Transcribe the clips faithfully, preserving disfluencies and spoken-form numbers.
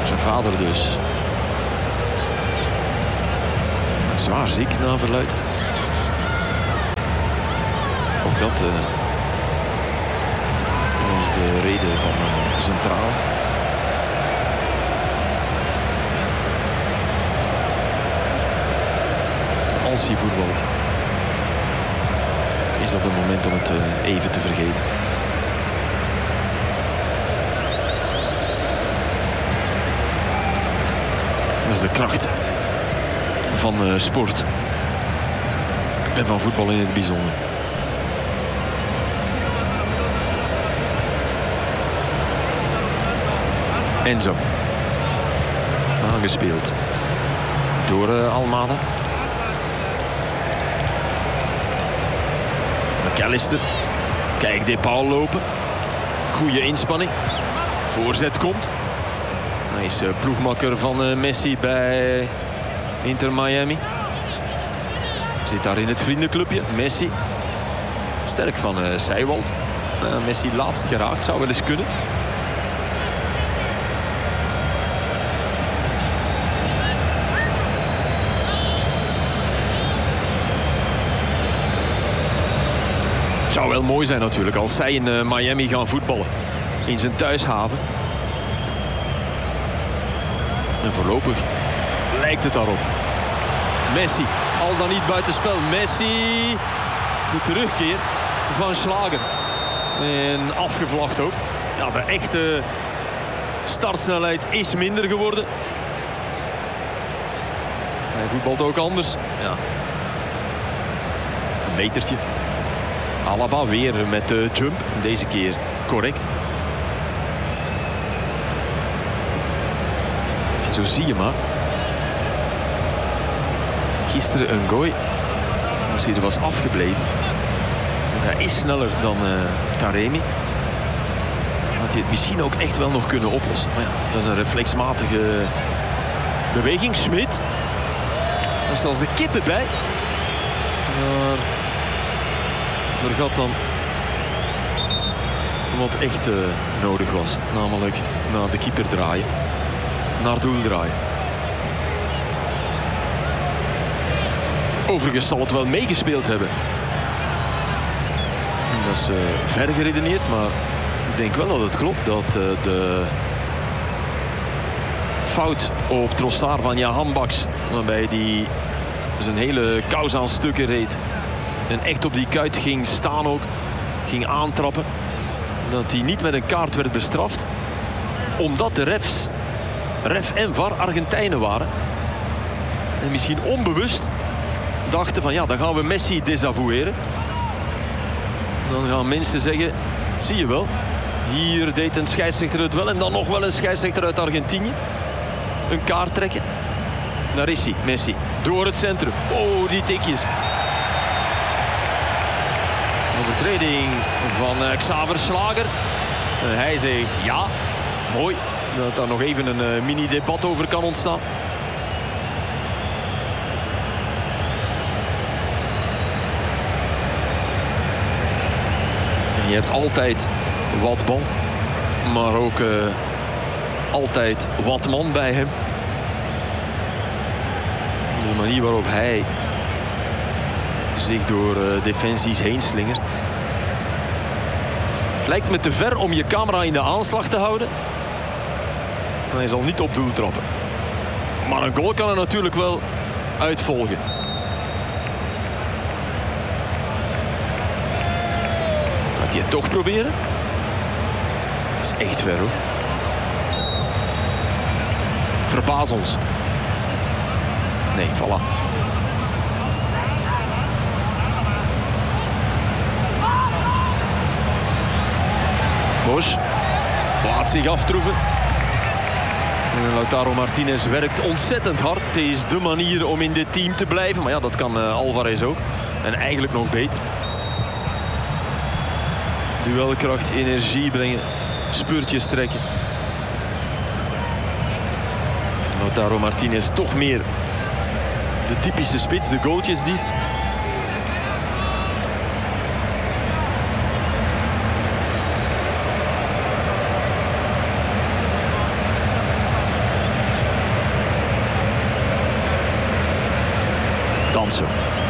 Zijn vader dus. Zwaar ziek na verluid. Ook dat uh, was de reden van uh, zijn traan. Als hij voetbalt, is dat een moment om het uh, even te vergeten. Dat is de kracht van uh, sport. En van voetbal in het bijzonder. Enzo. Aangespeeld door uh, Almada. McAllister. Kijk De Paul lopen. Goede inspanning. Voorzet komt. Hij is uh, ploegmakker van uh, Messi bij Inter Miami. Zit daar in het vriendenclubje. Messi. Sterk van uh, Seiwald. Uh, Messi laatst geraakt. Zou wel eens kunnen. Het zou wel mooi zijn natuurlijk als zij in uh, Miami gaan voetballen. In zijn thuishaven. En voorlopig lijkt het daarop. Messi, al dan niet buitenspel. Messi, de terugkeer van Schlager. En afgevlacht ook. Ja, de echte startsnelheid is minder geworden. Hij voetbalt ook anders. Ja. Een metertje. Alaba weer met de jump. Deze keer correct. En zo zie je maar. Gisteren een gooi. Als hij er was afgebleven. Hij is sneller dan uh, Taremi. Had hij het misschien ook echt wel nog kunnen oplossen. Maar ja, dat is een reflexmatige beweging. Schmidt. Er staan de kippen bij. Maar vergat dan wat echt uh, nodig was. Namelijk naar de keeper draaien. Naar doel draaien. Overigens zal het wel meegespeeld hebben. En dat is uh, ver geredeneerd, maar ik denk wel dat het klopt dat uh, de fout op Trossard van Jahan Baks, waarbij die zijn hele kous aan stukken reed en echt op die kuit ging staan ook, ging aantrappen, dat hij niet met een kaart werd bestraft, omdat de refs, ref en V A R Argentijnen waren. En misschien onbewust dachten van ja, dan gaan we Messi desavoueren. Dan gaan mensen zeggen, zie je wel, hier deed een scheidsrechter het wel en dan nog wel een scheidsrechter uit Argentinië. Een kaart trekken. Daar is hij, Messi. Door het centrum. Oh, die tikjes. Overtreding van uh, Xaver Schlager. En hij zegt ja, mooi. Dat daar nog even een uh, mini-debat over kan ontstaan. En je hebt altijd wat bal. Maar ook uh, altijd wat man bij hem. De manier waarop hij zich door uh, defensies heen slingert. Het lijkt me te ver om je camera in de aanslag te houden. En hij zal niet op doel trappen. Maar een goal kan er natuurlijk wel uitvolgen. Gaat hij het toch proberen? Het is echt ver hoor. Verbaas ons. Nee, voilà. Bosch laat zich aftroeven. En Lautaro Martinez werkt ontzettend hard. Het is de manier om in dit team te blijven. Maar ja, dat kan uh, Alvarez ook. En eigenlijk nog beter. Duelkracht, energie brengen. Spurtjes trekken. Lautaro Martinez toch meer de typische spits, de goaltjesdief. Danso.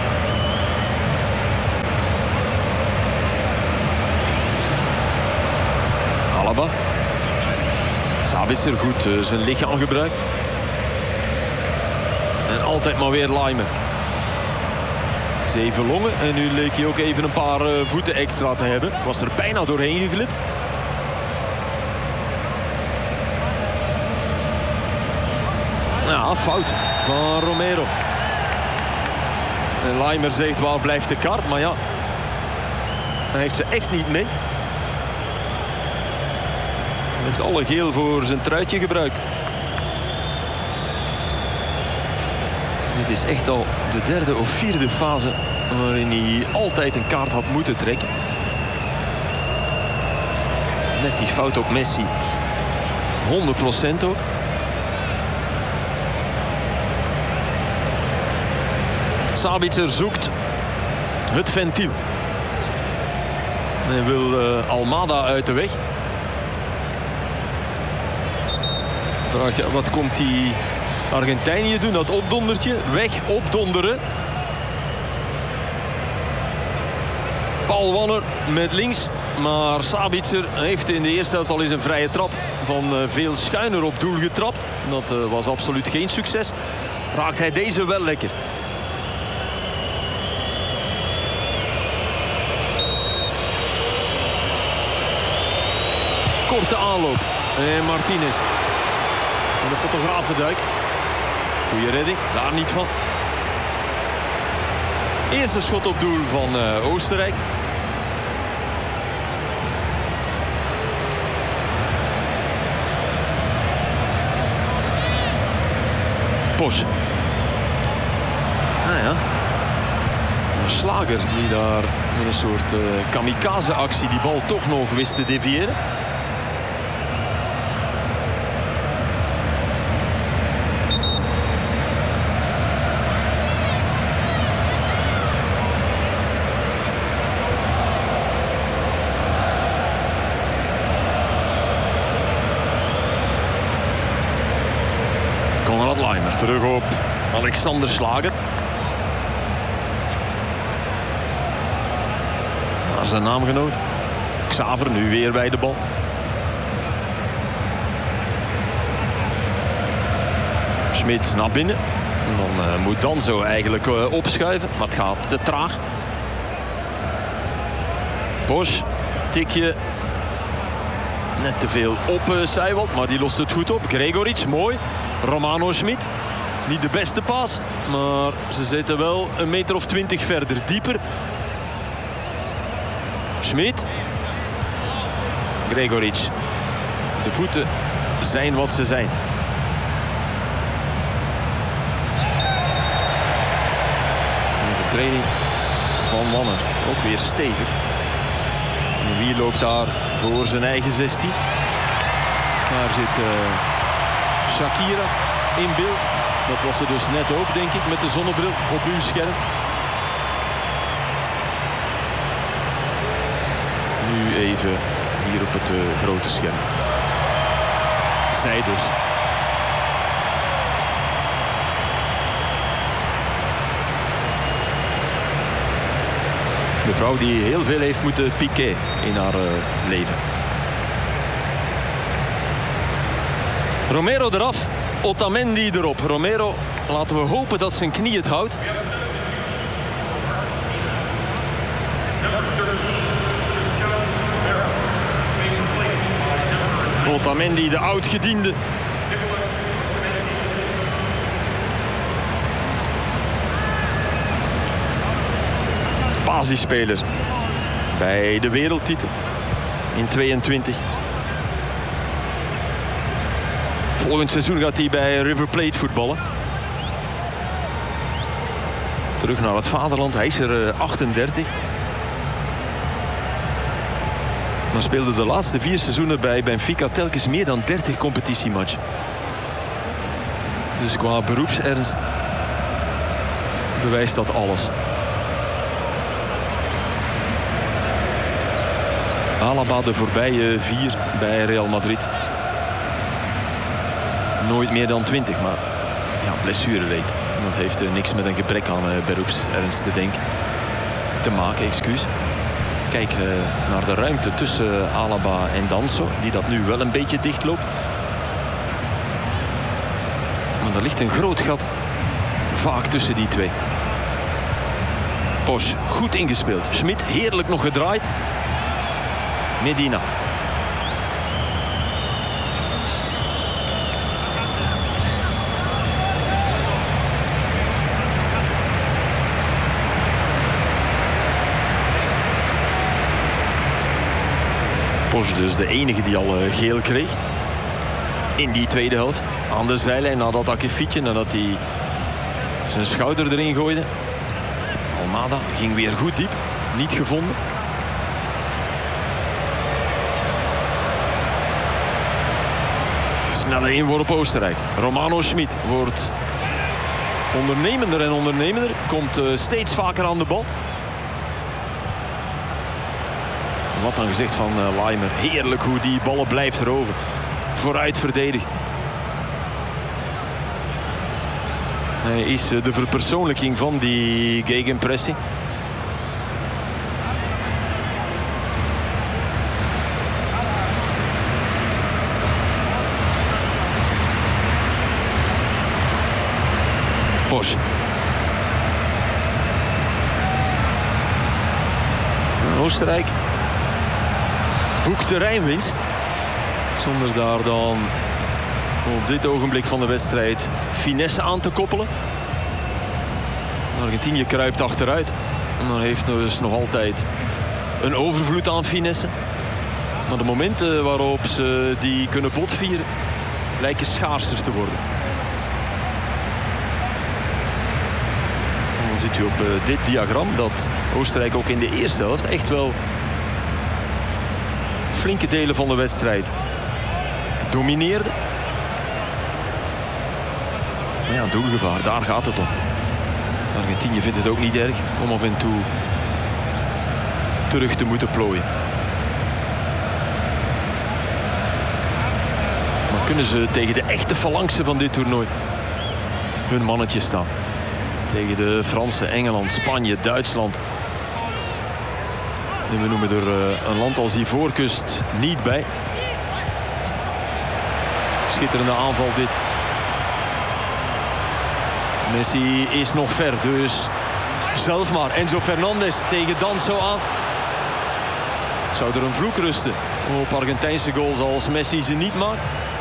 Alaba. Sabitzer goed uh, zijn lichaam gebruikt. En altijd maar weer Laimer. Zeven longen en nu leek hij ook even een paar uh, voeten extra te hebben. Was er bijna doorheen geglipt. Ja, fout van Romero. En Laimer zegt wel blijft de kaart, maar ja. Hij heeft ze echt niet mee. Hij heeft alle geel voor zijn truitje gebruikt. Dit is echt al de derde of vierde fase waarin hij altijd een kaart had moeten trekken. Net die fout op Messi. honderd procent ook. Sabitzer zoekt het ventiel. Hij wil uh, Almada uit de weg. Vraagt, ja, wat komt die Argentinië doen? Dat opdondertje. Weg, opdonderen. Paul Wanner met links. Maar Sabitzer heeft in de eerste helft al eens een vrije trap van uh, veel schuiner op doel getrapt. Dat uh, was absoluut geen succes. Raakt hij deze wel lekker. Korte aanloop. En Martinez. En de fotografenduik. Goeie redding. Daar niet van. Eerste schot op doel van uh, Oostenrijk. Posch. Nou ja. Een Slager die daar met een soort uh, kamikaze actie die bal toch nog wist te deviëren. Laimer terug op Alexander Slager. Naar zijn naamgenoot. Xaver nu weer bij de bal. Schmid naar binnen. En dan uh, moet Danso eigenlijk uh, opschuiven. Maar het gaat te traag. Bosch, tikje. Net te veel op uh, Seiwald, maar die lost het goed op. Gregoric, mooi. Romano Schmid. Niet de beste paas, maar ze zitten wel een meter of twintig verder. Dieper. Schmid. Gregoric. De voeten zijn wat ze zijn. Een overtreding van Wanner. Ook weer stevig. En wie loopt daar voor zijn eigen zestien? Daar zit uh, Shakira in beeld. Dat was ze dus net ook, denk ik, met de zonnebril op uw scherm. Nu even hier op het uh, grote scherm. Zij dus. De vrouw die heel veel heeft moeten piquer in haar uh, leven. Romero eraf. Otamendi erop. Romero, laten we hopen dat zijn knie het houdt. Otamendi, de oudgediende. Basisspeler bij de wereldtitel in tweeëntwintig. Volgend seizoen gaat hij bij River Plate voetballen. Terug naar het vaderland. Hij is er achtendertig. Maar speelde de laatste vier seizoenen bij Benfica telkens meer dan dertig competitiematchen. Dus qua beroepsernst bewijst dat alles. Alaba de voorbije vier bij Real Madrid. Nooit meer dan twintig, maar ja, blessureleed. En dat heeft uh, niks met een gebrek aan uh, beroepsernst te denken. Te maken, excuus. Kijk uh, naar de ruimte tussen uh, Alaba en Danso. Die dat nu wel een beetje dicht loopt. Maar er ligt een groot gat. Vaak tussen die twee. Posch, goed ingespeeld. Schmid, heerlijk nog gedraaid. Medina. Posch dus de enige die al uh, geel kreeg. In die tweede helft. Aan de zijlijn nadat Akkefietje, nadat hij zijn schouder erin gooide. Almada ging weer goed diep. Niet gevonden. Snelle inworp Oostenrijk. Romano Schmid wordt ondernemender en ondernemender. Komt uh, steeds vaker aan de bal. Wat dan gezegd van uh, Laimer. Heerlijk hoe die ballen blijft roven. Vooruit verdedigd. Hij is uh, de verpersoonlijking van die gegenpressing. Posch. Oostenrijk boekt terreinwinst. Zonder daar dan op dit ogenblik van de wedstrijd finesse aan te koppelen. Argentinië kruipt achteruit. En dan heeft dus nog altijd een overvloed aan finesse. Maar de momenten waarop ze die kunnen botvieren lijken schaarser te worden. Dan ziet u op uh, dit diagram dat Oostenrijk ook in de eerste helft echt wel flinke delen van de wedstrijd domineerde. Maar ja, doelgevaar, daar gaat het om. Argentinië vindt het ook niet erg om af en toe terug te moeten plooien. Maar kunnen ze tegen de echte phalanxen van dit toernooi hun mannetje staan? Tegen de Fransen, Engeland, Spanje, Duitsland. En we noemen er uh, een land als Ivoorkust niet bij. Schitterende aanval dit. Messi is nog ver, dus zelf maar. Enzo Fernandez tegen Danso aan. Zou er een vloek rusten op Argentijnse goals als Messi ze niet maakt?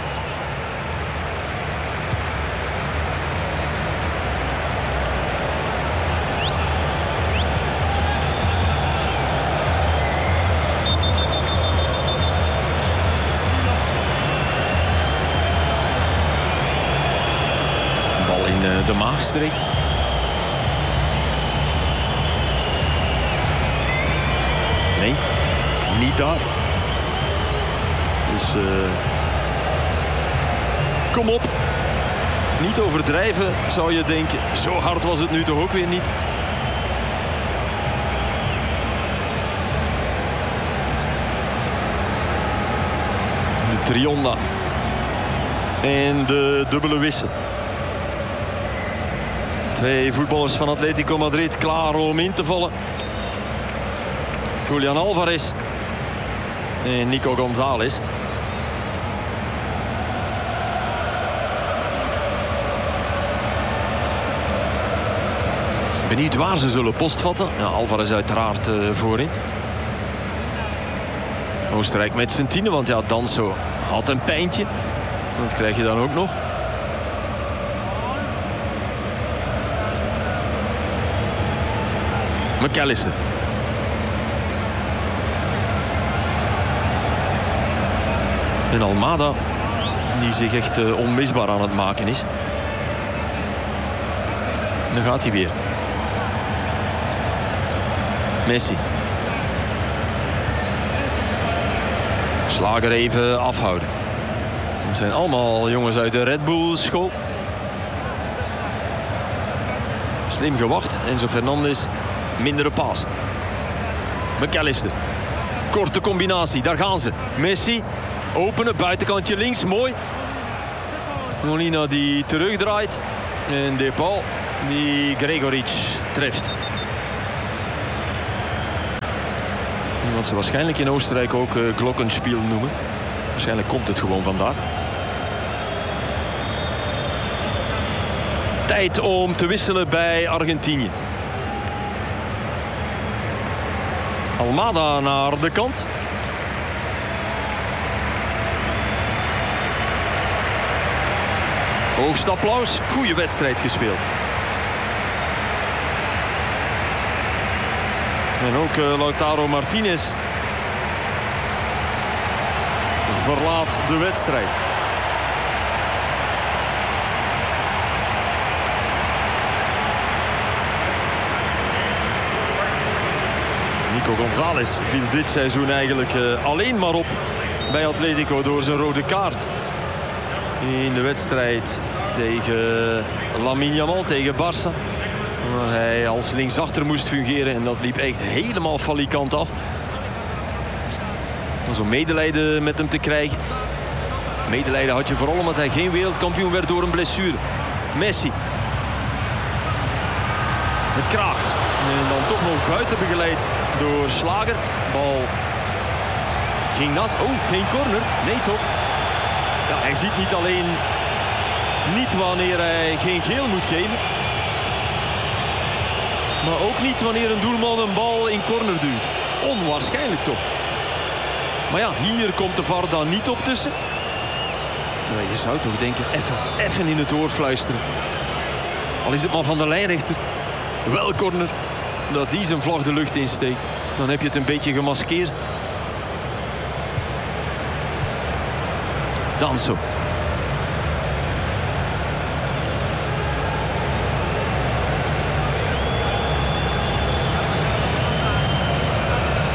De maagstreek. Nee, niet daar. Dus uh, kom op. Niet overdrijven, zou je denken. Zo hard was het nu toch ook weer niet. De Trionda. En de dubbele wissel. Twee voetballers van Atletico Madrid klaar om in te vallen. Julian Alvarez en Nico González. Benieuwd waar ze zullen postvatten. Ja, Alvarez uiteraard uh, voorin. Oostenrijk met zijn tienen, want ja, Danso had een pijntje. Dat krijg je dan ook nog. McAllister. En Almada, die zich echt uh, onmisbaar aan het maken is. Dan gaat hij weer. Messi. Slager even afhouden. Het zijn allemaal jongens uit de Red Bull school. Slim gewacht. Enzo Fernandez. Mindere paas. McAllister. Korte combinatie. Daar gaan ze. Messi. Openen. Buitenkantje links. Mooi. Molina die terugdraait. En De Paul die Gregoric treft. Wat ze waarschijnlijk in Oostenrijk ook uh, glockenspiel noemen. Waarschijnlijk komt het gewoon vandaar. Tijd om te wisselen bij Argentinië. Almada naar de kant. Hoogst applaus. Goede wedstrijd gespeeld. En ook uh, Lautaro Martinez verlaat de wedstrijd. Nico González viel dit seizoen eigenlijk uh, alleen maar op bij Atletico door zijn rode kaart. In de wedstrijd tegen Lamine Yamal, tegen Barça. Waar hij als linksachter moest fungeren en dat liep echt helemaal falikant af. Zo'n medelijden met hem te krijgen. Medelijden had je vooral omdat hij geen wereldkampioen werd door een blessure. Messi. Het kraakt. En dan toch nog buiten begeleid door Schlager. Bal ging naast. Oh, geen corner. Nee, toch? Ja, hij ziet niet alleen niet wanneer hij geen geel moet geven. Maar ook niet wanneer een doelman een bal in corner duwt. Onwaarschijnlijk toch. Maar ja, hier komt de V A R dan niet op tussen. Terwijl je zou toch denken, even, even in het oor fluisteren. Al is het maar van de lijnrechter. Wel corner. Dat die zijn vlag de lucht insteekt. Dan heb je het een beetje gemaskeerd. Danso.